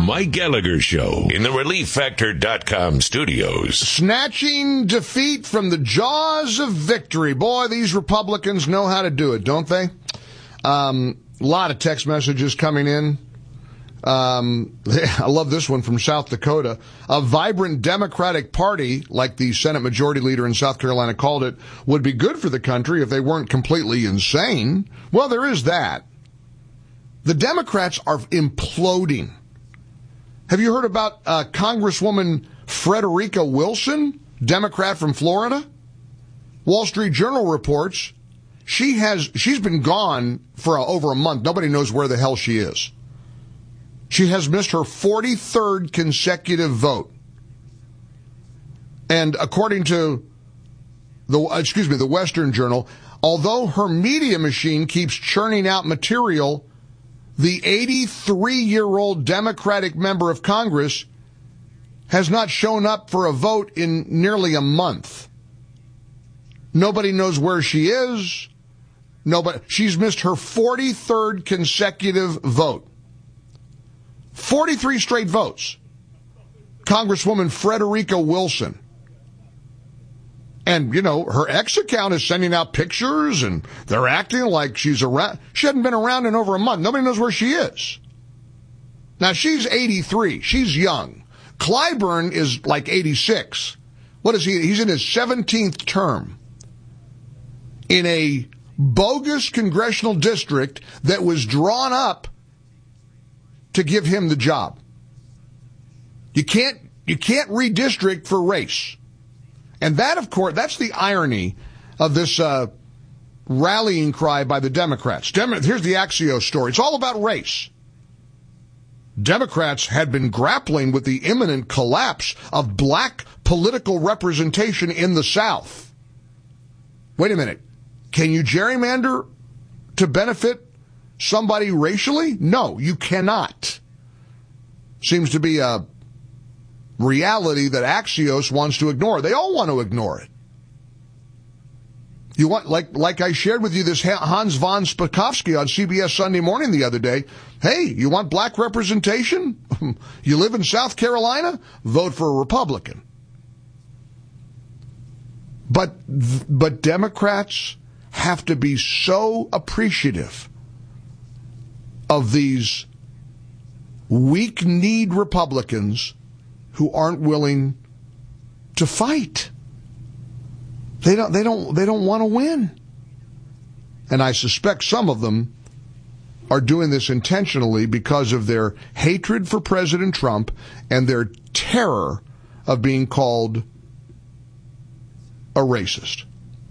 Mike Gallagher Show in the ReliefFactor.com studios. Snatching defeat from the jaws of victory. Boy, these Republicans know how to do it, don't they? A lot of text messages coming in. I love this one from South Dakota. A vibrant Democratic Party, like the Senate Majority Leader in South Carolina called it, would be good for the country if they weren't completely insane. Well, there is that. The Democrats are imploding. Have you heard about Congresswoman Frederica Wilson, Democrat from Florida? Wall Street Journal reports she's been gone for over a month. Nobody knows where the hell she is. She has missed her 43rd consecutive vote. And according to the Western Journal, although her media machine keeps churning out material, the 83-year-old Democratic member of Congress has not shown up for a vote in nearly a month. Nobody knows where she is. She's missed her 43rd consecutive vote. 43 straight votes. Congresswoman Frederica Wilson. And, her ex account is sending out pictures, and they're acting like she's around. She hadn't been around in over a month. Nobody knows where she is. Now, she's 83. She's young. Clyburn is like 86. What is he? He's in his 17th term in a bogus congressional district that was drawn up to give him the job. You can't redistrict for race. And that, of course, that's the irony of this rallying cry by the Democrats. Here's the Axios story. It's all about race. Democrats had been grappling with the imminent collapse of black political representation in the South. Wait a minute. Can you gerrymander to benefit somebody racially? No, you cannot. Seems to be a reality that Axios wants to ignore. They all want to ignore it. You want, like I shared with you this Hans von Spakovsky on CBS Sunday Morning the other day. Hey, you want black representation? You live in South Carolina? Vote for a Republican. But Democrats have to be so appreciative of these weak-kneed Republicans who aren't willing to fight. They don't want to win. And I suspect some of them are doing this intentionally because of their hatred for President Trump and their terror of being called a racist.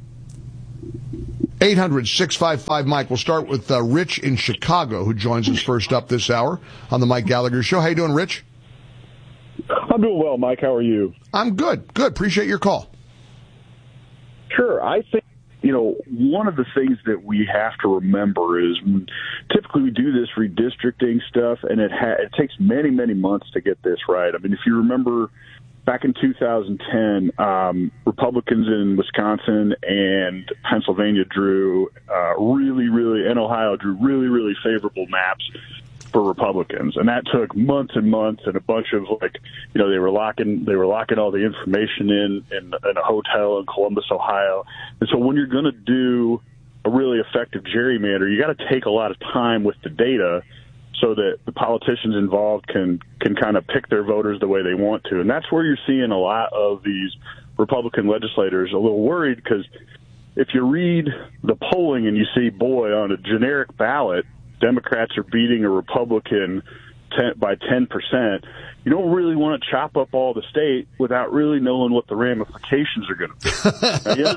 800-655-Mike. We'll start with Rich in Chicago, who joins us first up this hour on the Mike Gallagher Show. How you doing, Rich? I'm doing well, Mike. How are you? I'm good. Good. Appreciate your call. Sure. I think, one of the things that we have to remember is typically we do this redistricting stuff, and it takes many, many months to get this right. I mean, if you remember back in 2010, Republicans in Wisconsin and Pennsylvania drew and Ohio drew really, really favorable maps for Republicans, and that took months and months, and a bunch of they were locking all the information in a hotel in Columbus, Ohio. And so when you're going to do a really effective gerrymander, you got to take a lot of time with the data so that the politicians involved can kind of pick their voters the way they want to. And that's where you're seeing a lot of these Republican legislators a little worried, because if you read the polling and you see, boy, on a generic ballot, Democrats are beating a Republican by 10%, you don't really want to chop up all the state without really knowing what the ramifications are going to be.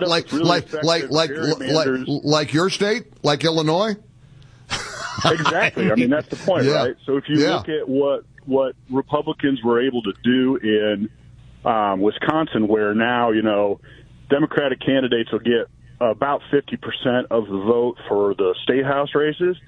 Like your state, like Illinois? Exactly. I mean, that's the point, right? So if you look at what Republicans were able to do in Wisconsin, where now, Democratic candidates will get about 50% of the vote for the state house races,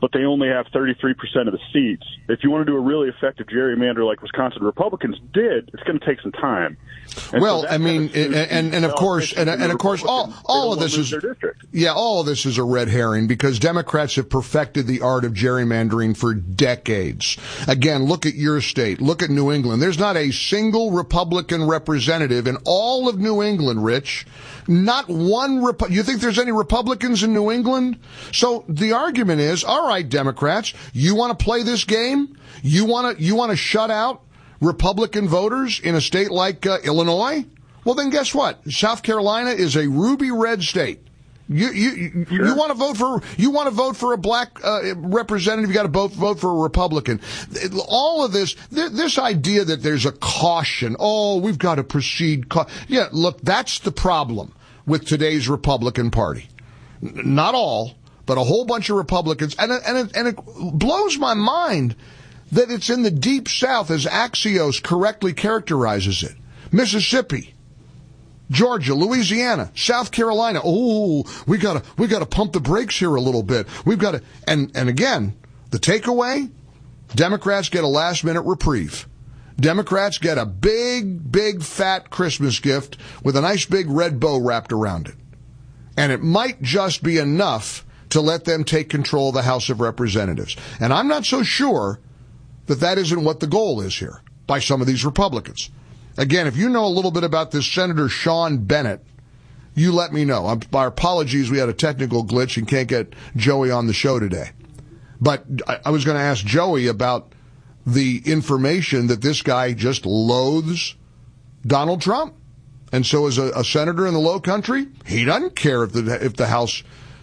but they only have 33% of the seats. If you want to do a really effective gerrymander like Wisconsin Republicans did, it's going to take some time. And well, so I mean, and of course, all of this is, all of this is a red herring because Democrats have perfected the art of gerrymandering for decades. Again, look at your state. Look at New England. There's not a single Republican representative in all of New England, Rich. Not one you think there's any Republicans in New England? So the argument is, all right, Democrats, you want to play this game? You want to shut out Republican voters in a state like Illinois? Well, then guess what? South Carolina is a ruby red state. You want to vote for a black representative, you got to vote for a Republican. All of this idea that there's a caution, we've got to proceed. Yeah, look, that's the problem with today's Republican Party. Not all, but a whole bunch of Republicans, and it blows my mind that it's in the Deep South, as Axios correctly characterizes it. Mississippi, Georgia, Louisiana, South Carolina. We gotta pump the brakes here a little bit. We've got to, and again, the takeaway: Democrats get a last-minute reprieve. Democrats get a big fat Christmas gift with a nice big red bow wrapped around it, and it might just be enough to let them take control of the House of Representatives. And I'm not so sure that isn't what the goal is here by some of these Republicans. Again, if you know a little bit about this Senator Sean Bennett, you let me know. Our apologies, we had a technical glitch and can't get Joey on the show today. But I was going to ask Joey about the information that this guy just loathes Donald Trump. And so as a senator in the Low Country, he doesn't care if the House,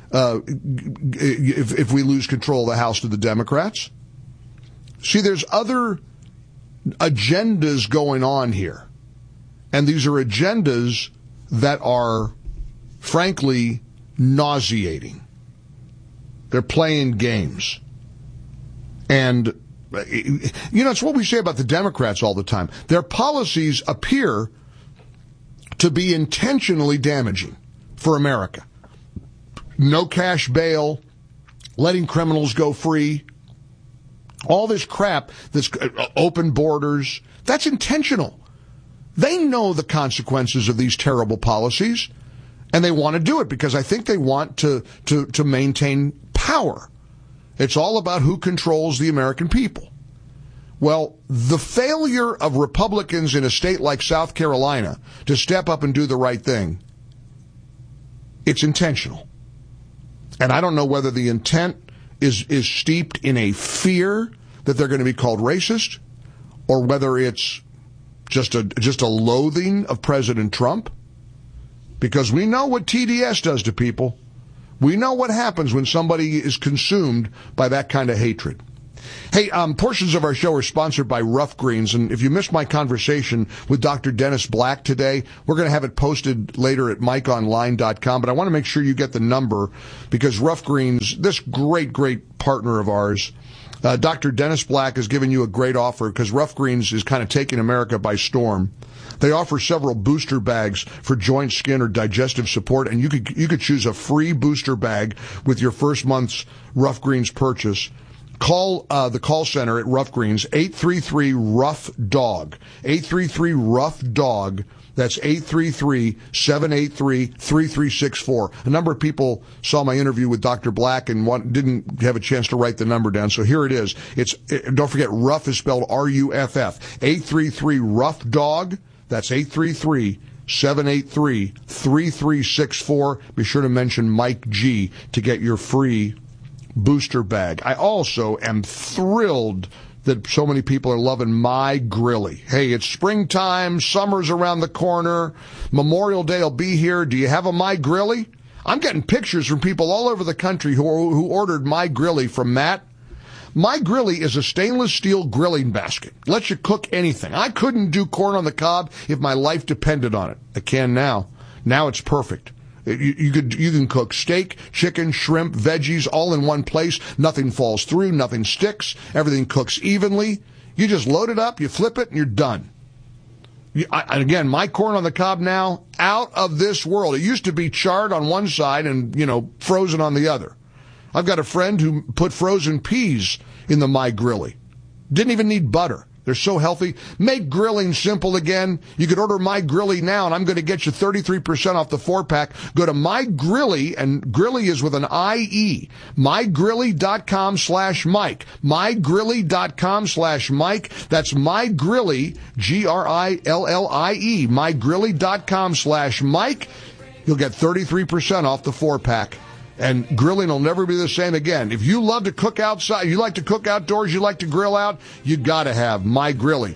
if we lose control of the House to the Democrats. See, there's other agendas going on here. And these are agendas that are, frankly, nauseating. They're playing games. And, it's what we say about the Democrats all the time. Their policies appear to be intentionally damaging for America. No cash bail, letting criminals go free, all this crap, this open borders, that's intentional. They know the consequences of these terrible policies, and they want to do it because I think they want to maintain power. It's all about who controls the American people. Well, the failure of Republicans in a state like South Carolina to step up and do the right thing, it's intentional. And I don't know whether the intent is steeped in a fear that they're going to be called racist, or whether it's just a loathing of President Trump. Because we know what TDS does to people. We know what happens when somebody is consumed by that kind of hatred. Hey, portions of our show are sponsored by Rough Greens, and if you missed my conversation with Dr. Dennis Black today, we're going to have it posted later at MikeOnline.com, but I want to make sure you get the number, because Rough Greens, this great partner of ours, Dr. Dennis Black has given you a great offer, because Rough Greens is kind of taking America by storm. They offer several booster bags for joint, skin, or digestive support, and you could choose a free booster bag with your first month's Rough Greens purchase. Call the call center at Rough Greens, 833-ROUGH-DOG, 833-ROUGH-DOG. That's 833-783-3364. A number of people saw my interview with Dr. Black and didn't have a chance to write the number down, so here it is. Don't forget, Rough is spelled R-U-F-F. 833-ROUGH-DOG. That's 833-783-3364. Be sure to mention Mike G to get your free booster bag. I also am thrilled that so many people are loving My Grilly. Hey, it's springtime, summer's around the corner, Memorial Day will be here. Do you have a My Grilly? I'm getting pictures from people all over the country who ordered My Grilly from Matt. My Grilly is a stainless steel grilling basket. Lets you cook anything. I couldn't do corn on the cob if my life depended on it. I can now. Now it's perfect. You can cook steak, chicken, shrimp, veggies, all in one place. Nothing falls through, nothing sticks. Everything cooks evenly. You just load it up, you flip it, and you're done. And again, my corn on the cob now, out of this world. It used to be charred on one side and, frozen on the other. I've got a friend who put frozen peas in the My Grilly. Didn't even need butter. They're so healthy. Make grilling simple again. You could order My Grilly now, and I'm going to get you 33% off the 4-pack. Go to My Grilly, and Grilly is with an I-E. MyGrilly.com/Mike. MyGrilly.com/Mike. That's My Grilly, Grillie. MyGrilly.com/Mike. You'll get 33% off the 4-pack. And grilling will never be the same again. If you love to cook outside, you like to cook outdoors, you like to grill out, you got to have My Grilly.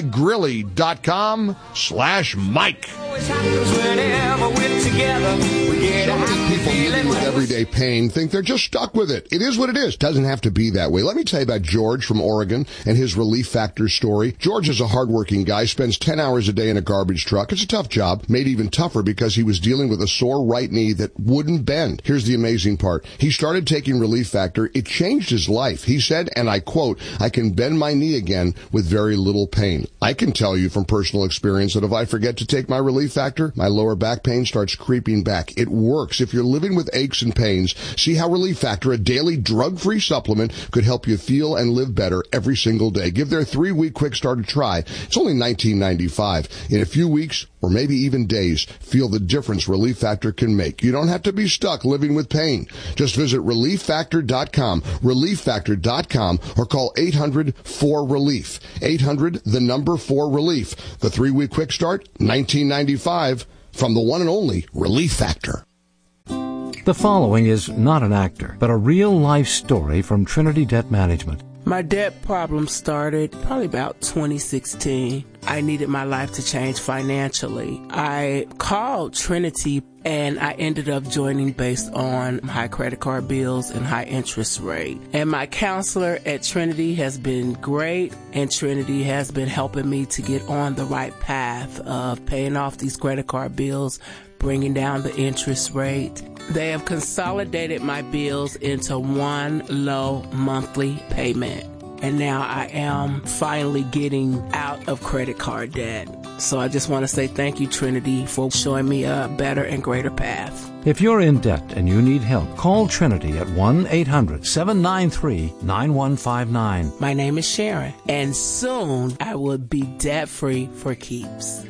MyGrilly.com/Mike. So many people living with everyday pain think they're just stuck with it. It is what it is. Doesn't have to be that way. Let me tell you about George from Oregon and his Relief Factor story. George is a hardworking guy, spends 10 hours a day in a garbage truck. It's a tough job, made even tougher because he was dealing with a sore right knee that wouldn't bend. Here's the amazing part. He started taking Relief Factor. It changed his life. He said, and I quote, "I can bend my knee again with very little pain." I can tell you from personal experience that if I forget to take my Relief Factor, my lower back pain starts creeping back. It works. If you're living with aches and pains, see how Relief Factor, a daily drug-free supplement, could help you feel and live better every single day. Give their 3-week quick start a try. It's only $19.95. In a few weeks, or maybe even days, feel the difference Relief Factor can make. You don't have to be stuck living with pain. Just visit ReliefFactor.com, ReliefFactor.com, or call 800-4RELIEF. 800-4RELIEF. The 3-week quick start, $19.95, from the one and only Relief Factor. The following is not an actor, but a real-life story from Trinity Debt Management. My debt problem started probably about 2016. I needed my life to change financially. I called Trinity and I ended up joining based on high credit card bills and high interest rate. And my counselor at Trinity has been great, and Trinity has been helping me to get on the right path of paying off these credit card bills, bringing down the interest rate. They have consolidated my bills into one low monthly payment. And now I am finally getting out of credit card debt. So I just want to say thank you, Trinity, for showing me a better and greater path. If you're in debt and you need help, call Trinity at 1-800-793-9159. My name is Sharon, and soon I will be debt-free for keeps.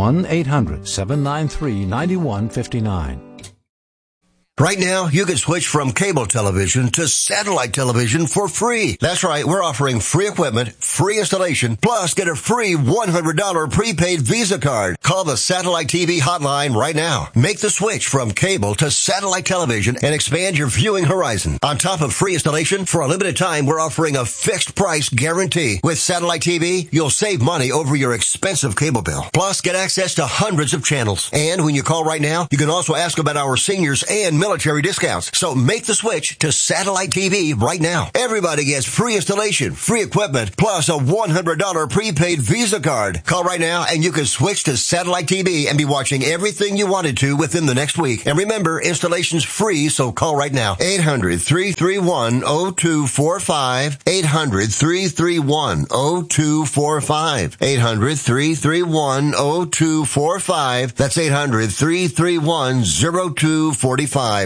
1-800-793-9159. Right now, you can switch from cable television to satellite television for free. That's right, we're offering free equipment, free installation, plus get a free $100 prepaid Visa card. Call the Satellite TV hotline right now. Make the switch from cable to satellite television and expand your viewing horizon. On top of free installation, for a limited time, we're offering a fixed price guarantee. With Satellite TV, you'll save money over your expensive cable bill. Plus, get access to hundreds of channels. And when you call right now, you can also ask about our seniors and military discounts. So make the switch to Satellite TV right now. Everybody gets free installation, free equipment, plus a $100 prepaid Visa card. Call right now and you can switch to Satellite TV and be watching everything you wanted to within the next week. And remember, installation's free, so call right now. 800-331-0245. 800-331-0245. 800-331-0245. That's 800-331-0245.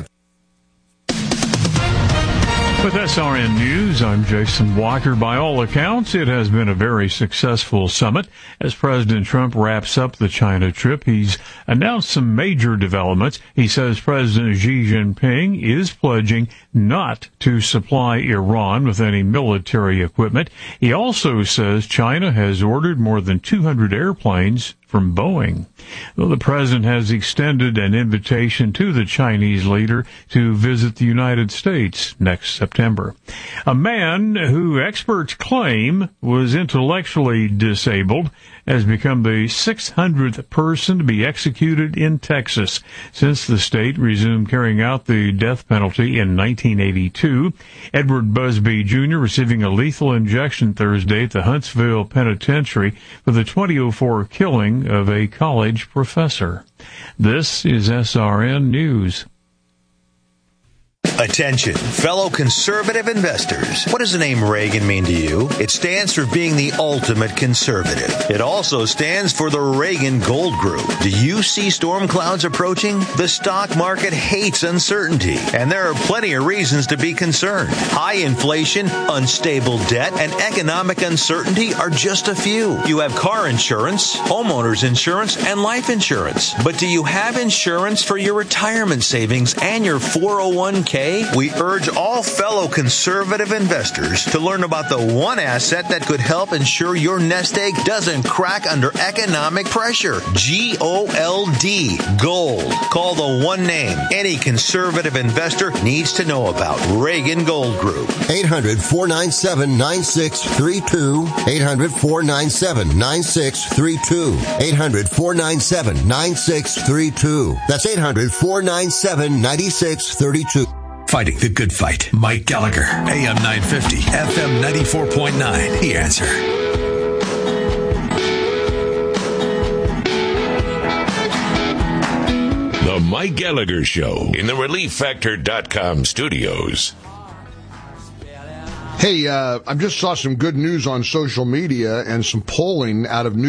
With SRN News, I'm Jason Walker. By all accounts, it has been a very successful summit. As President Trump wraps up the China trip, he's announced some major developments. He says President Xi Jinping is pledging not to supply Iran with any military equipment. He also says China has ordered more than 200 airplanes from Boeing. Well, the president has extended an invitation to the Chinese leader to visit the United States next September. A man who experts claim was intellectually disabled has become the 600th person to be executed in Texas since the state resumed carrying out the death penalty in 1982. Edward Busby Jr. receiving a lethal injection Thursday at the Huntsville Penitentiary for the 2004 killing of a college professor. This is SRN News. Attention, fellow conservative investors. What does the name Reagan mean to you? It stands for being the ultimate conservative. It also stands for the Reagan Gold Group. Do you see storm clouds approaching? The stock market hates uncertainty, and there are plenty of reasons to be concerned. High inflation, unstable debt, and economic uncertainty are just a few. You have car insurance, homeowners insurance, and life insurance. But do you have insurance for your retirement savings and your 401k? We urge all fellow conservative investors to learn about the one asset that could help ensure your nest egg doesn't crack under economic pressure. G-O-L-D. Gold. Call the one name any conservative investor needs to know about. Reagan Gold Group. 800-497-9632. 800-497-9632. 800-497-9632. That's 800-497-9632. Fighting the good fight. Mike Gallagher. AM 950. FM 94.9. The Answer. The Mike Gallagher Show in the ReliefFactor.com studios. Hey, I just saw some good news on social media and some polling out of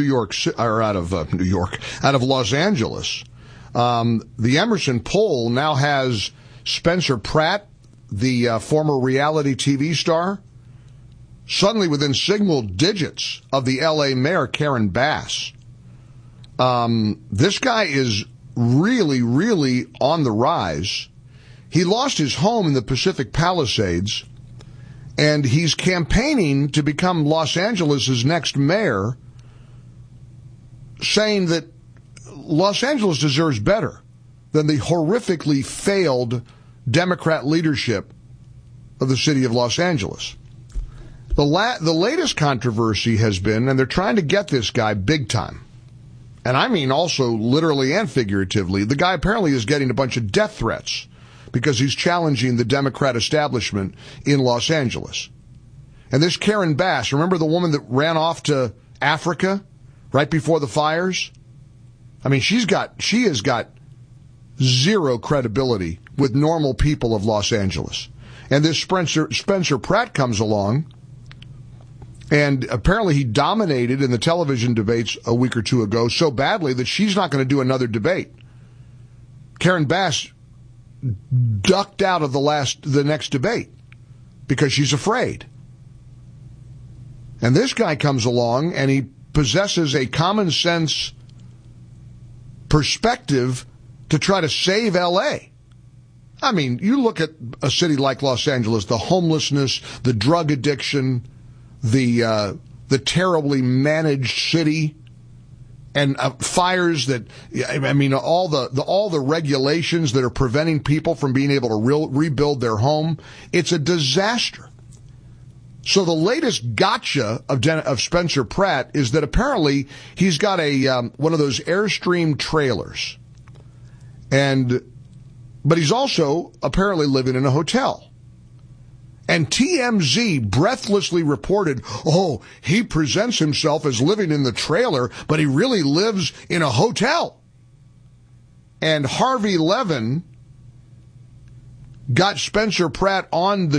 out of Los Angeles. The Emerson poll now has Spencer Pratt, the former reality TV star, suddenly within single digits of the L.A. mayor, Karen Bass. This guy is really, really on the rise. He lost his home in the Pacific Palisades, and he's campaigning to become Los Angeles' next mayor, saying that Los Angeles deserves better than the horrifically failed Democrat leadership of the city of Los Angeles. The latest controversy has been, and they're trying to get this guy big time, and I mean also literally and figuratively, the guy apparently is getting a bunch of death threats because he's challenging the Democrat establishment in Los Angeles. And this Karen Bass, remember the woman that ran off to Africa right before the fires? I mean, she has got zero credibility with normal people of Los Angeles. And this Spencer Pratt comes along, and apparently he dominated in the television debates a week or two ago so badly that she's not going to do another debate. Karen Bass ducked out of the next debate because she's afraid. And this guy comes along and he possesses a common sense perspective to try to save L.A. I mean, you look at a city like Los Angeles, the homelessness, the drug addiction, the terribly managed city, and fires that, I mean, all the regulations that are preventing people from being able to rebuild their home. It's a disaster. So the latest gotcha of Spencer Pratt is that apparently he's got one of those Airstream trailers, but he's also apparently living in a hotel. And TMZ breathlessly reported, he presents himself as living in the trailer, but he really lives in a hotel. And Harvey Levin got Spencer Pratt on the